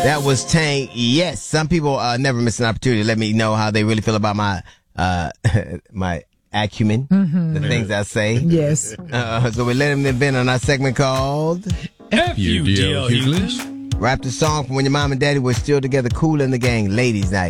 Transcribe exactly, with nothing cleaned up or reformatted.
That was Tank. Yes, some people uh, never miss an opportunity to let me know how they really feel about my uh, my acumen, mm-hmm. the things I say. Yes. Uh, so we let them vent on our segment called F U D L English. Rap the song from when your mom and daddy were still together, Cool in the Gang, Ladies Night.